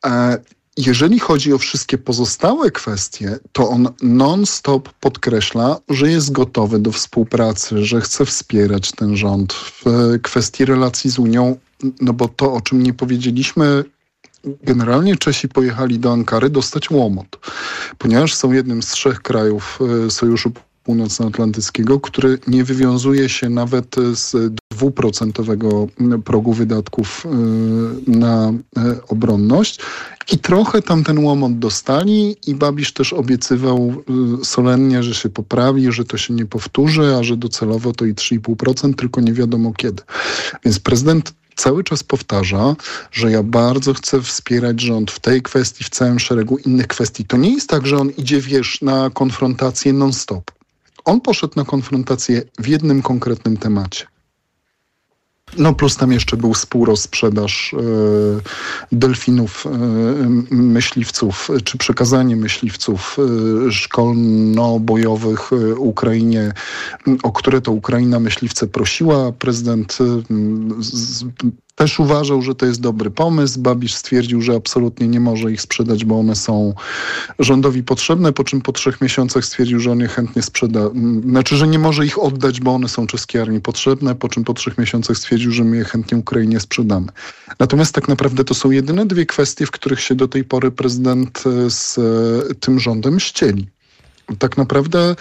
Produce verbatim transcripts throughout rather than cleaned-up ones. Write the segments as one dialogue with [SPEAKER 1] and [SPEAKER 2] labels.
[SPEAKER 1] Jeżeli chodzi o wszystkie pozostałe kwestie, to on non-stop podkreśla, że jest gotowy do współpracy, że chce wspierać ten rząd w kwestii relacji z Unią, no bo to, o czym nie powiedzieliśmy, generalnie Czesi pojechali do Ankary dostać łomot, ponieważ są jednym z trzech krajów Sojuszu Północnoatlantyckiego, który nie wywiązuje się nawet z dwuprocentowego progu wydatków na obronność i trochę tam ten łomot dostali i Babiš też obiecywał solennie, że się poprawi, że to się nie powtórzy, a że docelowo to i trzy i pół procent, tylko nie wiadomo kiedy. Więc prezydent cały czas powtarza, że ja bardzo chcę wspierać rząd w tej kwestii, w całym szeregu innych kwestii. To nie jest tak, że on idzie, wiesz, na konfrontację non-stop. On poszedł na konfrontację w jednym konkretnym temacie. No plus tam jeszcze był współrozprzedaż e, delfinów, e, myśliwców, czy przekazanie myśliwców e, szkolno-bojowych e, Ukrainie, o które to Ukraina myśliwce prosiła. Prezydent e, z, też uważał, że to jest dobry pomysł. Babiš stwierdził, że absolutnie nie może ich sprzedać, bo one są rządowi potrzebne, po czym po trzech miesiącach stwierdził, że on je chętnie sprzeda. Znaczy, że nie może ich oddać, bo one są czeskiej armii potrzebne, po czym po trzech miesiącach stwierdził, że my je chętnie Ukrainie sprzedamy. Natomiast tak naprawdę to są jedyne dwie kwestie, w których się do tej pory prezydent z tym rządem ścieli. Tak naprawdę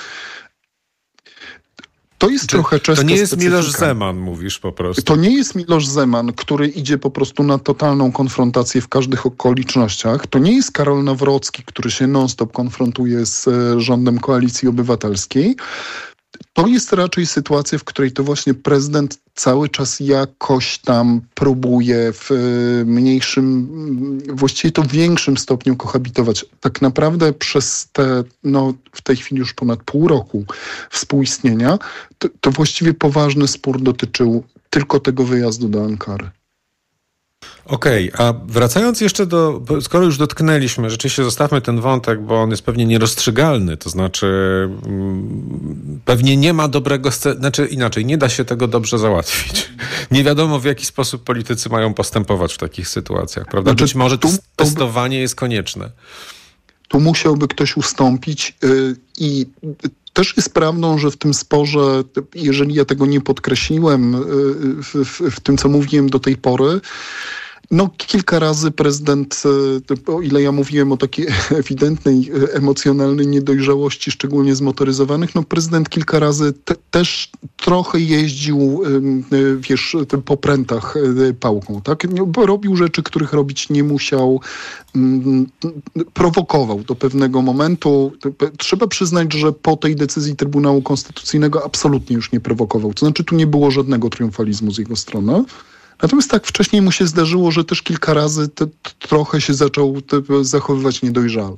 [SPEAKER 1] to jest
[SPEAKER 2] Czy
[SPEAKER 1] trochę czeska
[SPEAKER 2] To nie jest
[SPEAKER 1] specyfika.
[SPEAKER 2] Miloš Zeman, mówisz po prostu.
[SPEAKER 1] To nie jest Miloš Zeman, który idzie po prostu na totalną konfrontację w każdych okolicznościach. To nie jest Karol Nawrocki, który się non-stop konfrontuje z rządem Koalicji Obywatelskiej. To jest raczej sytuacja, w której to właśnie prezydent cały czas jakoś tam próbuje w mniejszym, właściwie to większym stopniu kohabitować. Tak naprawdę przez te, no w tej chwili już ponad pół roku współistnienia, to, to właściwie poważny spór dotyczył tylko tego wyjazdu do Ankary.
[SPEAKER 2] Okej, okay, a wracając jeszcze do, skoro już dotknęliśmy, rzeczywiście zostawmy ten wątek, bo on jest pewnie nierozstrzygalny, to znaczy mm, pewnie nie ma dobrego, sc- znaczy inaczej, nie da się tego dobrze załatwić. Nie wiadomo, w jaki sposób politycy mają postępować w takich sytuacjach, prawda?
[SPEAKER 1] Znaczy,
[SPEAKER 2] Być może
[SPEAKER 1] tu,
[SPEAKER 2] to testowanie jest konieczne.
[SPEAKER 1] Tu musiałby ktoś ustąpić yy, i też jest prawdą, że w tym sporze, jeżeli ja tego nie podkreśliłem yy, w, w, w tym, co mówiłem do tej pory, no kilka razy prezydent, o ile ja mówiłem o takiej ewidentnej, emocjonalnej niedojrzałości, szczególnie zmotoryzowanych, no prezydent kilka razy te, też trochę jeździł, wiesz, po prętach pałką, tak? Bo robił rzeczy, których robić nie musiał, prowokował do pewnego momentu. Trzeba przyznać, że po tej decyzji Trybunału Konstytucyjnego absolutnie już nie prowokował. To znaczy tu nie było żadnego triumfalizmu z jego strony. Natomiast tak wcześniej mu się zdarzyło, że też kilka razy te, te, trochę się zaczął te, zachowywać niedojrzale.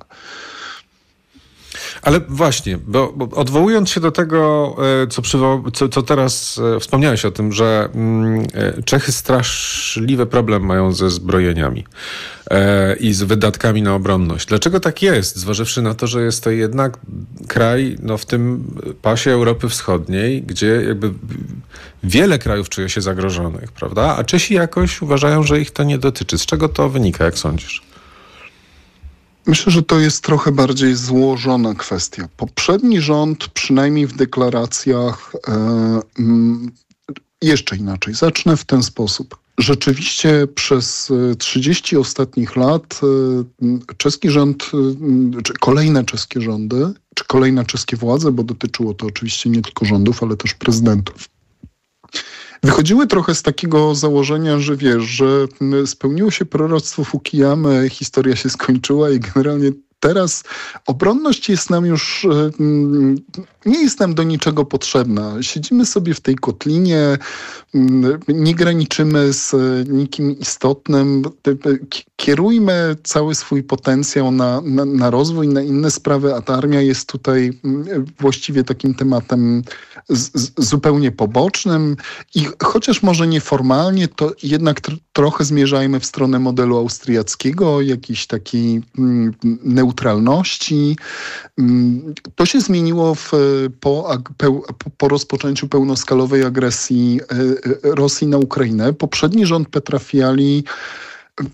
[SPEAKER 2] Ale właśnie, bo, bo odwołując się do tego, co, przywo- co, co teraz wspomniałeś o tym, że mm, Czechy straszliwy problem mają ze zbrojeniami e, i z wydatkami na obronność. Dlaczego tak jest? Zważywszy na to, że jest to jednak kraj no, w tym pasie Europy Wschodniej, gdzie jakby wiele krajów czuje się zagrożonych, prawda? A Czesi jakoś uważają, że ich to nie dotyczy. Z czego to wynika, jak sądzisz?
[SPEAKER 1] Myślę, że to jest trochę bardziej złożona kwestia. Poprzedni rząd, przynajmniej w deklaracjach, e, m, jeszcze inaczej. Zacznę w ten sposób. Rzeczywiście przez trzydzieści ostatnich lat e, czeski rząd, e, czy kolejne czeskie rządy, czy kolejne czeskie władze, bo dotyczyło to oczywiście nie tylko rządów, ale też prezydentów, wychodziły trochę z takiego założenia, że wiesz, że spełniło się proroctwo Fukuyamy, historia się skończyła i generalnie teraz obronność jest nam już, nie jest nam do niczego potrzebna. Siedzimy sobie w tej kotlinie, nie graniczymy z nikim istotnym, kierujmy cały swój potencjał na, na, na rozwój, na inne sprawy, a ta armia jest tutaj właściwie takim tematem z, z, zupełnie pobocznym i chociaż może nieformalnie, to jednak tr- trochę zmierzajmy w stronę modelu austriackiego, jakiejś takiej mm, neutralności. Mm, to się zmieniło w, po, peł, po rozpoczęciu pełnoskalowej agresji y, Rosji na Ukrainę. Poprzedni rząd Petra Fiali